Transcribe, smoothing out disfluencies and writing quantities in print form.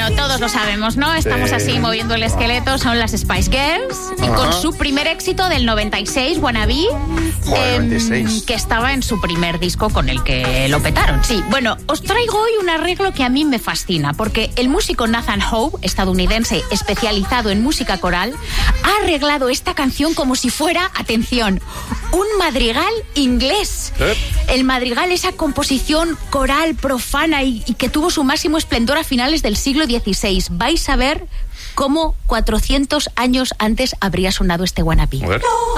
Bueno, todos lo sabemos, ¿no? Estamos así moviendo el esqueleto, son las Spice Girls. Y con su primer éxito del 96, Wannabe, 96. que estaba en su primer disco con el que lo petaron. Sí, bueno, os traigo hoy un arreglo que a mí me fascina, porque el músico Nathan Howe, estadounidense especializado en música coral, ha arreglado esta canción como si fuera, atención, un madrigal inglés. El madrigal, esa composición coral profana y que tuvo su máximo esplendor a finales del siglo XVI. Vais a ver cómo 400 años antes habría sonado este Wannabe.